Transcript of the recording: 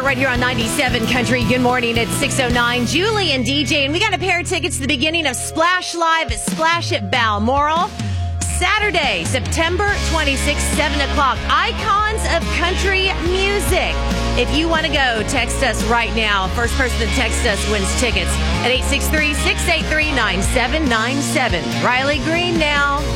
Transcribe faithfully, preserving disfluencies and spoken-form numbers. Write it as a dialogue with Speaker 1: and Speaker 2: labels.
Speaker 1: right here on ninety-seven Country. Good morning. It's six oh nine. Julie and D J. And we got a pair of tickets to the beginning of Splash Live at Splash at Balmoral. Saturday, September twenty-sixth, seven o'clock. Icons of Country Music. If you want to go, text us right now. First person to text us wins tickets at eight six three, six eight three, nine seven nine seven. Riley Green now.